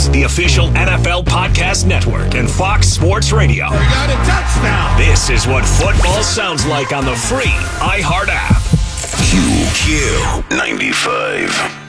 Sports, the official NFL podcast network, and Fox Sports Radio. We got a touchdown. This is what football sounds like on the free iHeart app. QQ95.